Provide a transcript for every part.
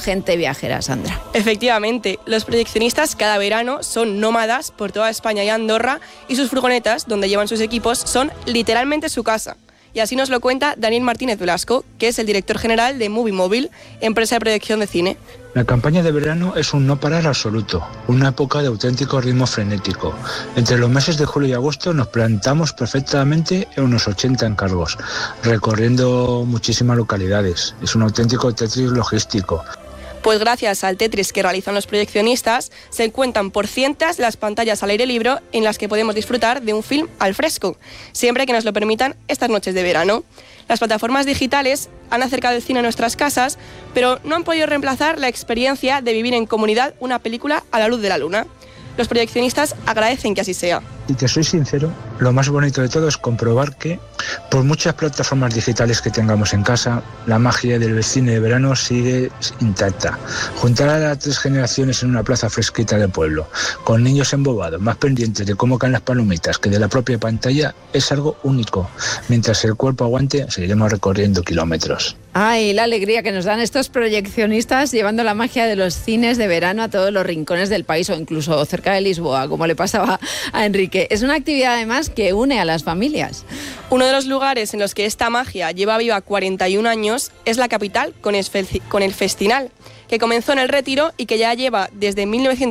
Gente Viajera, Sandra. Efectivamente, los proyeccionistas cada verano son nómadas por toda España y Andorra, y sus furgonetas, donde llevan sus equipos, son literalmente su casa. Y así nos lo cuenta Daniel Martínez Velasco, que es el director general de Movie Móvil, empresa de proyección de cine. La campaña de verano es un no parar absoluto, una época de auténtico ritmo frenético. Entre los meses de julio y agosto nos plantamos perfectamente en unos 80 encargos, recorriendo muchísimas localidades. Es un auténtico Tetris logístico. Pues gracias al Tetris que realizan los proyeccionistas, se cuentan por cientos las pantallas al aire libre en las que podemos disfrutar de un film al fresco, siempre que nos lo permitan estas noches de verano. Las plataformas digitales han acercado el cine a nuestras casas, pero no han podido reemplazar la experiencia de vivir en comunidad una película a la luz de la luna. Los proyeccionistas agradecen que así sea. Si te soy sincero, lo más bonito de todo es comprobar que, por muchas plataformas digitales que tengamos en casa, la magia del cine de verano sigue intacta. Juntar a las 3 generaciones en una plaza fresquita de pueblo, con niños embobados, más pendientes de cómo caen las palomitas que de la propia pantalla, es algo único. Mientras el cuerpo aguante, seguiremos recorriendo kilómetros. Ay, la alegría que nos dan estos proyeccionistas llevando la magia de los cines de verano a todos los rincones del país o incluso cerca de Lisboa, como le pasaba a Enrique. Es una actividad además que une a las familias. Uno de los lugares en los que esta magia lleva viva 41 años es la capital con el Festinal, que comenzó en El Retiro y que ya lleva desde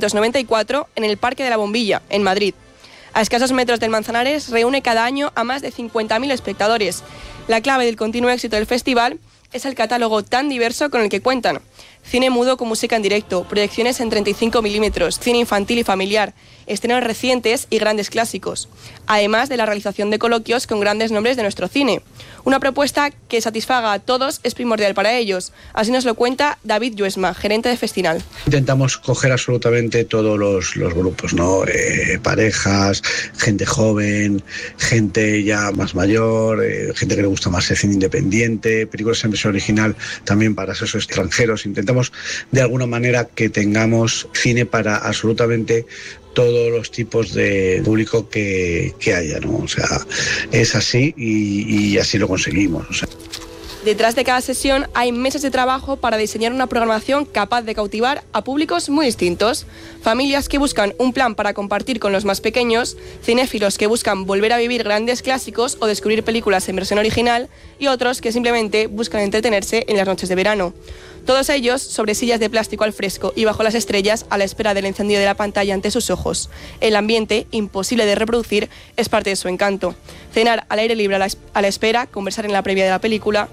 1994 en el Parque de la Bombilla, en Madrid. A escasos metros del Manzanares reúne cada año a más de 50.000 espectadores. La clave del continuo éxito del festival es el catálogo tan diverso con el que cuentan. Cine mudo con música en directo, proyecciones en 35 milímetros, cine infantil y familiar, estrenos recientes y grandes clásicos, además de la realización de coloquios con grandes nombres de nuestro cine. Una propuesta que satisfaga a todos es primordial para ellos. Así nos lo cuenta David Lluesma, gerente de Festinal. Intentamos coger absolutamente todos los grupos, ¿no? Parejas, gente joven, gente ya más mayor, gente que le gusta más el cine independiente, películas en versión original también para esos extranjeros. Intentamos de alguna manera que tengamos cine para absolutamente todos los tipos de público que haya, ¿no? O sea, es así y así lo conseguimos. O sea. Detrás de cada sesión hay meses de trabajo para diseñar una programación capaz de cautivar a públicos muy distintos. Familias que buscan un plan para compartir con los más pequeños, cinéfilos que buscan volver a vivir grandes clásicos o descubrir películas en versión original y otros que simplemente buscan entretenerse en las noches de verano. Todos ellos sobre sillas de plástico al fresco y bajo las estrellas a la espera del encendido de la pantalla ante sus ojos. El ambiente, imposible de reproducir, es parte de su encanto. Cenar al aire libre a la espera, conversar en la previa de la película.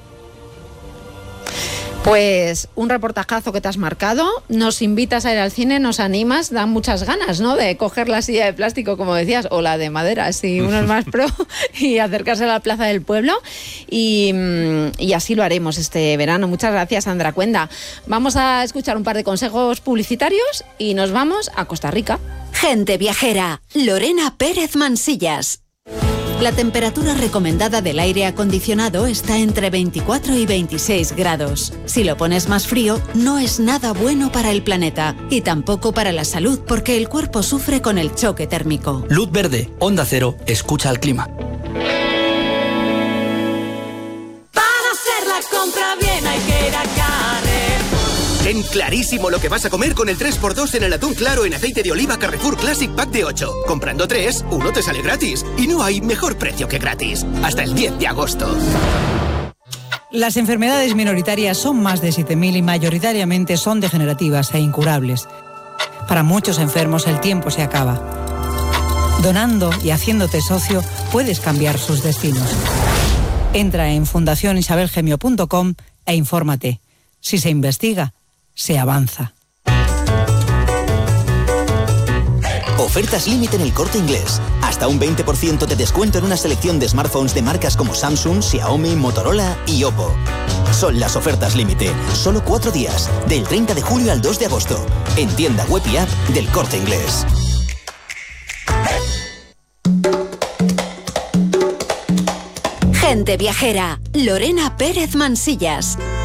Pues un reportajazo que te has marcado, nos invitas a ir al cine, nos animas, dan muchas ganas, ¿no?, de coger la silla de plástico, como decías, o la de madera, si uno es más pro, y acercarse a la plaza del pueblo, y así lo haremos este verano. Muchas gracias, Sandra Cuenda. Vamos a escuchar un par de consejos publicitarios y nos vamos a Costa Rica. Gente Viajera, Lorena Pérez Mansillas. La temperatura recomendada del aire acondicionado está entre 24 y 26 grados. Si lo pones más frío, no es nada bueno para el planeta y tampoco para la salud, porque el cuerpo sufre con el choque térmico. Luz verde, Onda Cero, escucha al clima. Para hacer la compra bien hay que ir a Carrefour. Ten clarísimo lo que vas a comer con el 3x2 en el atún claro en aceite de oliva Carrefour Classic Pack de 8. Comprando 3, uno te sale gratis. Y no hay mejor precio que gratis. Hasta el 10 de agosto. Las enfermedades minoritarias son más de 7.000 y mayoritariamente son degenerativas e incurables. Para muchos enfermos el tiempo se acaba. Donando y haciéndote socio puedes cambiar sus destinos. Entra en fundacionisabelgemio.com e infórmate. Si se investiga, se avanza. Ofertas límite en El Corte Inglés. Hasta un 20% de descuento en una selección de smartphones de marcas como Samsung, Xiaomi, Motorola y Oppo. Son las ofertas límite. Solo 4 días. Del 30 de julio al 2 de agosto. En tienda web y app del Corte Inglés. Gente Viajera, Lorena Pérez Mansillas.